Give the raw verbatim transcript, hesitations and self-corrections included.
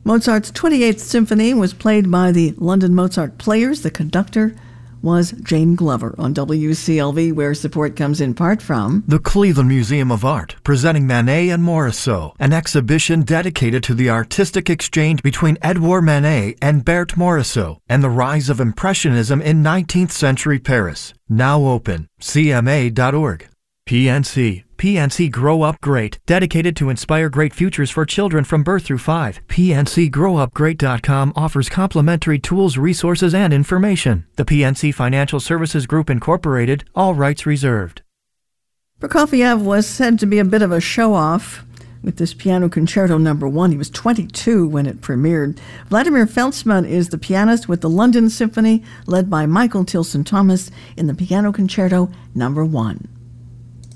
Mozart's twenty-eighth Symphony was played by the London Mozart Players. The conductor was Jane Glover on W C L V, where support comes in part from the Cleveland Museum of Art, presenting Manet and Morisot, an exhibition dedicated to the artistic exchange between Edouard Manet and Berthe Morisot, and the rise of Impressionism in nineteenth century Paris. Now open, C M A dot org. P N C. P N C Grow Up Great, dedicated to inspire great futures for children from birth through five. P N C grow up great dot com offers complimentary tools, resources, and information. The P N C Financial Services Group Incorporated, all rights reserved. Prokofiev was said to be a bit of a show-off with this Piano Concerto number one. He was twenty-two when it premiered. Vladimir Feltzman is the pianist with the London Symphony, led by Michael Tilson Thomas in the Piano Concerto number one.